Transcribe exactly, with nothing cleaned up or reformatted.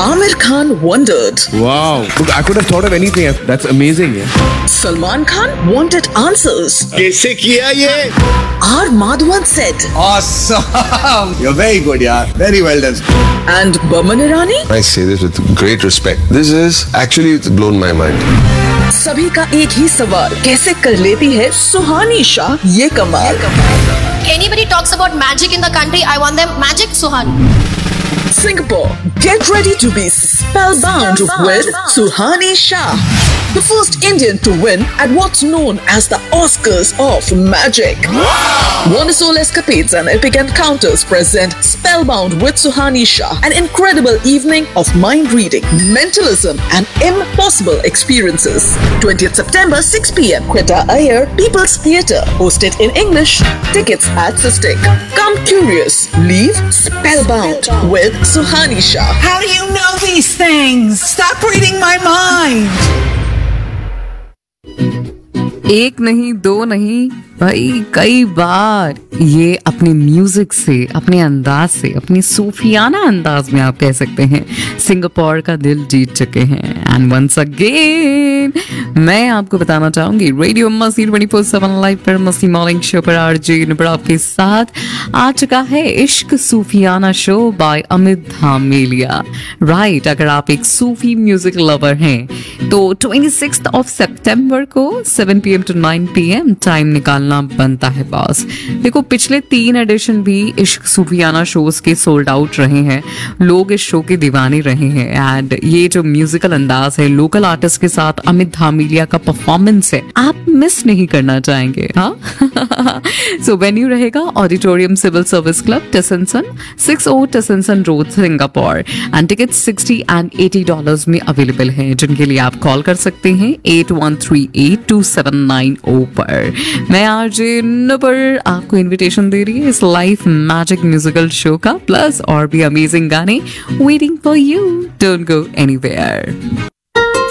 Amir Khan wondered. Wow. Look, I could have thought of anything. That's amazing. Yeah. Salman Khan wanted answers. कैसे किया ये? R. Madhavan said. Awesome. You're very good, yaar. Very well done. And Boman Irani? I say this with great respect. This is actually it's blown my mind. सभी का एक ही सवाल, कैसे कर लेती है सुहानी शाह ये कमाल? Anybody talks about magic in the country, I want them magic Suhani. Singapore, get ready to be spellbound with Suhani Shah, the first Indian to win at what's known as the Oscars of Magic. Wonderful escapades and epic encounters present Spellbound with Suhani Shah, an incredible evening of mind reading, mentalism, and impossible experiences. twentieth September, six p m Quetta Iyer, People's Theatre, hosted in English. Tickets at Sistek. Come curious, leave spellbound with Suhani Shah. How do you know these things? Stop reading my mind. एक नहीं दो नहीं भाई कई बार ये अपने music से, अपने अंदाज से, अपनी सूफियाना अंदाज में आप कह सकते हैं सिंगापुर का दिल जीत चुके हैं। एंड वंस अगेन मैं आपको बताना चाहूंगी रेडियो मस्ती ट्वेंटी फोर सेवन लाइव पर मस्ती मॉर्निंग शो पर आरजे नुपुर आपके साथ आ चुका है इश्क सूफियाना show by Amit Dhamelia. Right, अगर आप एक सूफी म्यूजिक लवर हैं तो ट्वेंटी सिक्स्थ ऑफ सितंबर को seven P M to nine P M time निकालना बनता है बॉस। देखो पिछले तीन एडिशन भी इश्क सूफियाना शोज के सोल्ड आउट रहे हैं, लोग इस शो के दीवाने रहे हैं। एंड ये जो म्यूजिकल अंदाज है, लोकल आर्टिस्ट के साथ अमित धामेलिया का परफॉर्मेंस है, आप मिस नहीं करना चाहेंगे। हाँ सो वेन्यू रहेगा auditorium civil service club टेसेंसन, six O टेसेंसन road Singapore. And ticket sixty and eighty dollars में अवेलेबल हैं, जिनके लिए आप कॉल कर सकते हैं eight one three eight to seven nine ओ पर। मैं आरजे नुपुर आपको इनविटेशन दे रही है इस लाइव मैजिक म्यूजिकल शो का, प्लस और भी अमेजिंग गाने waiting for you. Don't go anywhere.